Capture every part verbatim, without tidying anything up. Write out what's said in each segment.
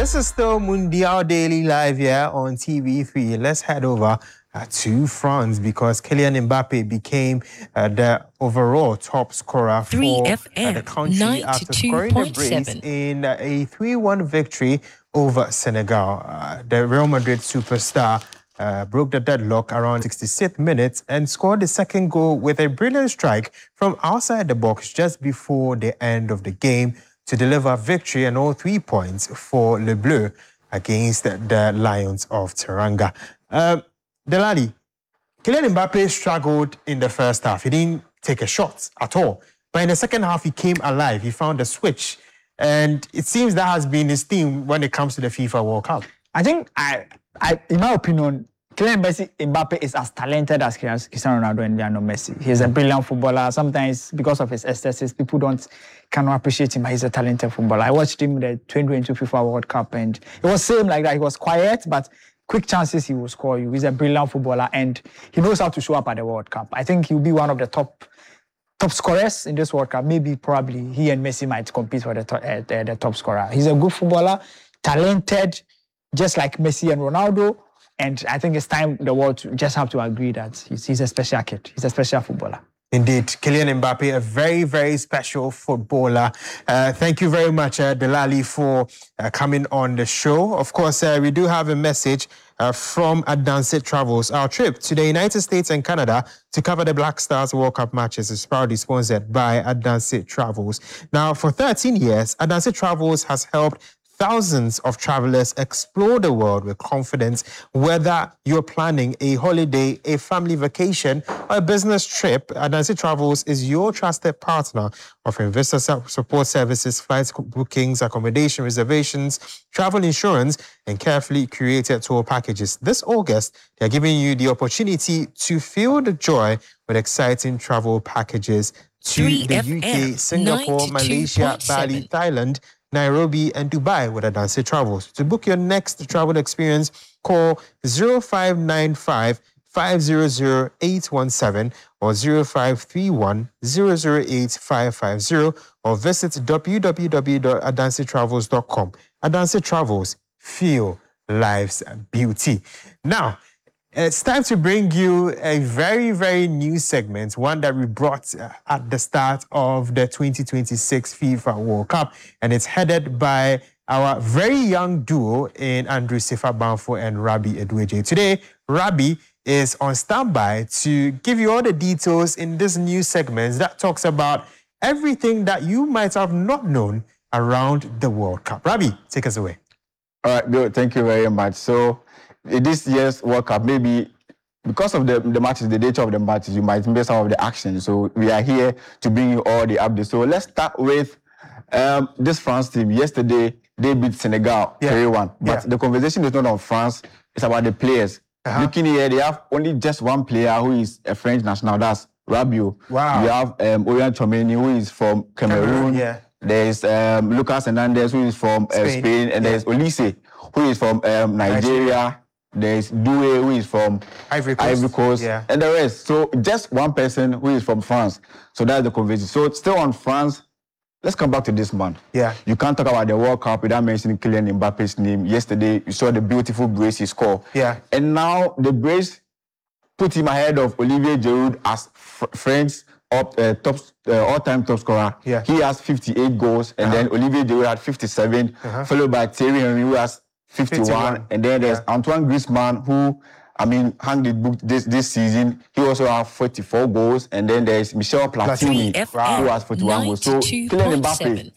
This is still Mundial Daily Live here on T V three. Let's head over uh, to France because Kylian Mbappe became uh, the overall top scorer for uh, the country after scoring a brace in uh, a three one victory over Senegal. Uh, the Real Madrid superstar uh, broke the deadlock around sixty-sixth minute and scored the second goal with a brilliant strike from outside the box just before the end of the game to deliver victory and all three points for Le Bleu against the Lions of Teranga. Uh, Delali, Kylian Mbappe struggled in the first half. He didn't take a shot at all. But in the second half, he came alive. He found a switch. And it seems that has been his theme when it comes to the FIFA World Cup. I think, I, I, in my opinion, Kylian Mbappe is as talented as Cristiano Ronaldo and Lionel Messi. He's a brilliant footballer. Sometimes, because of his aesthetics, people don't cannot appreciate him, but he's a talented footballer. I watched him in the twenty twenty-two FIFA World Cup, and it was same like that. He was quiet, but quick chances he will score you. He's a brilliant footballer, and he knows how to show up at the World Cup. I think he'll be one of the top top scorers in this World Cup. Maybe, probably, he and Messi might compete for the, to uh, the, the top scorer. He's a good footballer, talented, just like Messi and Ronaldo. And I think it's time the world to just have to agree that he's, he's a special kid. He's a special footballer. Indeed. Kylian Mbappe, a very, very special footballer. Uh, thank you very much, uh, Delali, for uh, coming on the show. Of course, uh, we do have a message uh, from Adansit Travels. Our trip to the United States and Canada to cover the Black Stars World Cup matches is proudly sponsored by Adansit Travels. Now, for thirteen years, Adansit Travels has helped thousands of travelers explore the world with confidence, whether you're planning a holiday, a family vacation, or a business trip. Adansit Travels is your trusted partner, offering visa support services, flight bookings, accommodation reservations, travel insurance, and carefully curated tour packages. This August, they're giving you the opportunity to feel the joy with exciting travel packages to the U K, Singapore, Malaysia, Bali, Thailand, Nairobi, and Dubai with Adansit Travels. To book your next travel experience, call zero five nine five, five zero zero, eight one seven or zero five three one, zero zero eight, five five zero or visit w w w dot adansit travels dot com. Adansit Travels, feel life's beauty. Now, it's time to bring you a very, very new segment, one that we brought at the start of the twenty twenty-six FIFA World Cup, and it's headed by our very young duo in Andrew Sifa-Banfo and Rabi Edweje. Today, Rabi is on standby to give you all the details in this new segment that talks about everything that you might have not known around the World Cup. Rabi, take us away. All right, good. Thank you very much. So, this year's World Cup, maybe because of the, the matches, the nature of the matches, you might miss some of the action. So we are here to bring you all the updates. So let's start with um, this France team. Yesterday, they beat Senegal three one. Yeah. But yeah. the conversation is not on France, it's about the players. Uh-huh. Looking here, they have only just one player who is a French national, that's Rabiot. Wow. You have um, Oyan Tchouameni, who is from Cameroon. Cameroon yeah. There's um, Lucas Hernandez, who is from uh, Spain. Spain. And yeah. there's Olise, who is from um, Nigeria. Nigeria. There's Doué, who is from Ivory Coast, Ivory Coast yeah. and the rest. So just one person who is from France. So that's the conversation. So still on France, let's come back to this man. Yeah. You can't talk about the World Cup without mentioning Kylian Mbappe's name. Yesterday, you saw the beautiful brace he scored. Yeah. And now the brace put him ahead of Olivier Giroud as fr French up, uh, top, uh, all-time top scorer. Yeah. He has fifty-eight goals, and uh-huh. then Olivier Giroud had fifty-seven, uh-huh. followed by Thierry Henry, who has fifty-one, fifty-one. And then there's yeah. Antoine Griezmann, who, I mean, hung the book this, this season. He also has forty-four goals. And then there's Michel Platini, wow. who has forty-one goals. So, Kylian Mbappe,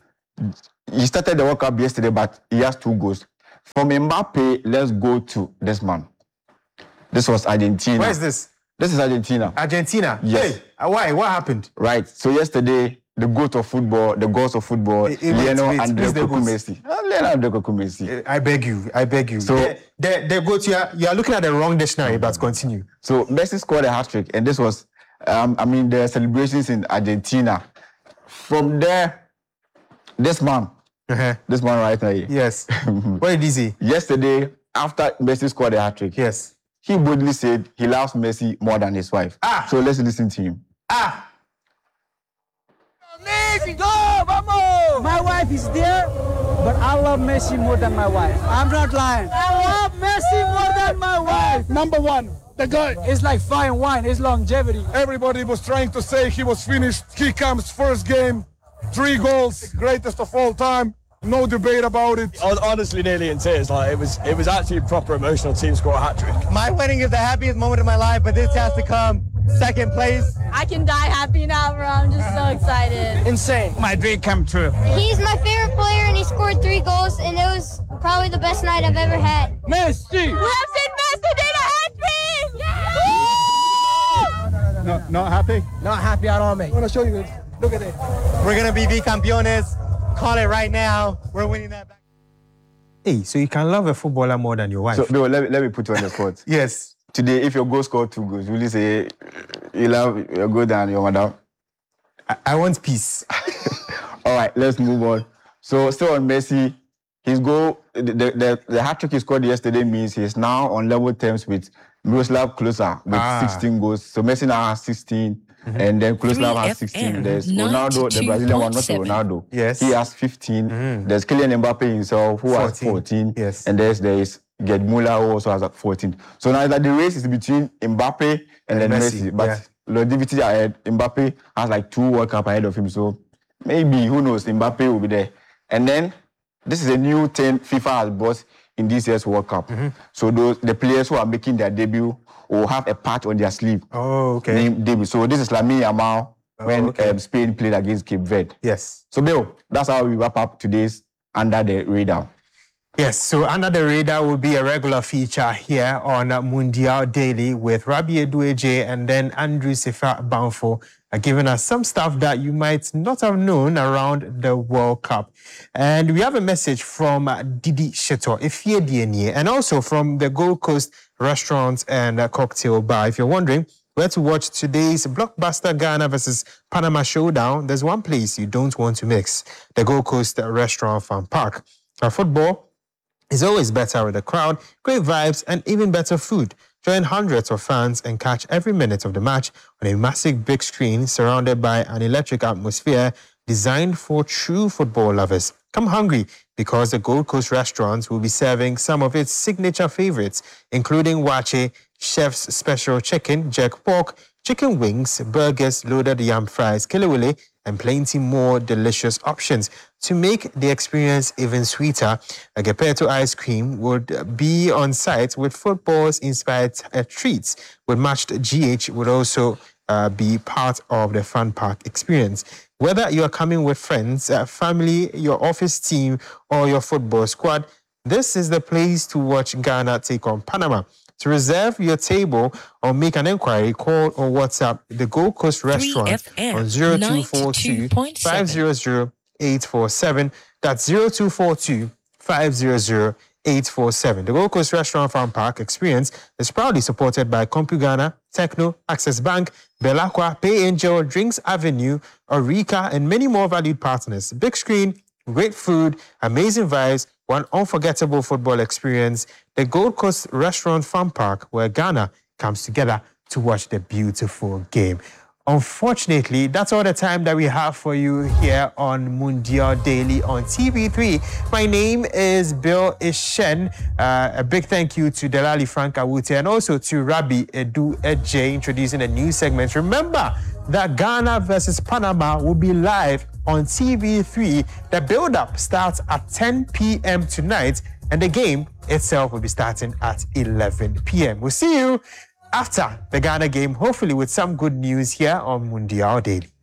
he started the World Cup yesterday, but he has two goals. From Mbappe, let's go to this man. This was Argentina. Where is this? This is Argentina. Argentina? Yes. Hey, why? What happened? Right. So, yesterday, the GOAT of football, the gods of football, it, it, Lionel André Messi. Lionel André Messi. I beg you, I beg you. So the, the, the GOAT, you are, you are looking at the wrong dictionary, but continue. So Messi scored a hat-trick, and this was, um, I mean, the celebrations in Argentina. From there, this man, uh-huh. this man right now. Yes. What did he say? Yesterday, after Messi scored a hat-trick, yes, he boldly said he loves Messi more than his wife. Ah. So let's listen to him. Ah. Messi, go, vamos! My wife is there. But I love Messi more than my wife. I'm not lying. I love Messi more than my wife. Number one, the guy. It's like fine wine. It's longevity. Everybody was trying to say he was finished. He comes first game, three goals, greatest of all time. No debate about it. I was honestly nearly in tears. Like it was, it was actually a proper emotional team score hat trick. My wedding is the happiest moment of my life, but this has to come second place. I can die happy now, bro. I'm just so excited. Insane. My dream come true. He's my favorite player, and he scored three goals, and it was probably the best night I've ever had. Messi. We have seen Messi did a hat trick. No, no, not happy? Not happy at all, mate. I want to show you. Look at it. We're gonna be bicampeones. Call it right now. We're winning that back. Hey, so you can love a footballer more than your wife? So, Bill, let, me- let me put you on the spot. Yes. Today, if your goal scored two goals, will you say you love your goal than your madam? I, I want peace. All right, let's move on. So, still on Messi, his goal, the, the, the, the hat trick he scored yesterday means he's now on level terms with Miroslav Klose with Ah. sixteen goals. So, Messi now has sixteen, and then Klose has sixteen. There's Ronaldo, the Brazilian one, not Ronaldo. Yes. He has fifteen. There's Kylian Mbappe himself, who has fourteen. fourteen. Yes. And there's, there is Gerd Müller, who also has fourteen. So now that the race is between Mbappe and, And then Messi, Messi. But yeah. longevity ahead, Mbappe has like two World Cup ahead of him. So maybe, who knows, Mbappe will be there. And then this is a new thing FIFA has brought in this year's World Cup. Mm-hmm. So those the players who are making their debut will have a patch on their sleeve Oh, okay. named debut. So this is Lamine Yamal when okay. um, Spain played against Cape Verde. Yes. So Bill, that's how we wrap up today's Under the Radar. Yes, so Under the Radar will be a regular feature here on uh, Mundial Daily with Rabi Edueje and then Andrew Sefa Banfo uh, giving us some stuff that you might not have known around the World Cup. And we have a message from uh, Didi Sheto, Ifie Dienye, and also from the Gold Coast Restaurant and uh, Cocktail Bar. If you're wondering where to watch today's blockbuster Ghana versus Panama showdown, there's one place you don't want to mix, the Gold Coast Restaurant Farm Park. Our football is always better with a crowd, great vibes, and even better food. Join hundreds of fans and catch every minute of the match on a massive big screen surrounded by an electric atmosphere designed for true football lovers. Come hungry because the Gold Coast restaurants will be serving some of its signature favorites, including wache, chef's special chicken, jerk pork, chicken wings, burgers, loaded yam fries, kelewele, and plenty more delicious options. To make the experience even sweeter, a Gepetto ice cream would be on site with football-inspired uh, treats. With matched G H would also uh, be part of the fun park experience. Whether you are coming with friends, uh, family, your office team, or your football squad, this is the place to watch Ghana take on Panama. To reserve your table or make an inquiry, call or WhatsApp the Gold Coast Restaurant on zero two four two, five zero zero, eight four seven. That's zero two four two, five zero zero, eight four seven. The Gold Coast Restaurant Farm Park experience is proudly supported by CompuGhana, Techno, Access Bank, Belacqua, Pay Angel, Drinks Avenue, Eureka, and many more valued partners. Big screen, great food, amazing vibes, one unforgettable football experience. The Gold Coast Restaurant Farm Park, where Ghana comes together to watch the beautiful game. Unfortunately, that's all the time that we have for you here on Mundial Daily on T V three. My name is Bill Ishen. Uh, a big thank you to Delali Frank Awute and also to Rabi Edueje introducing a new segment. Remember that Ghana versus Panama will be live on T V three. The build-up starts at ten p.m. tonight, and the game itself will be starting at eleven p.m. We'll see you after the Ghana game, hopefully with some good news here on Mundial Daily.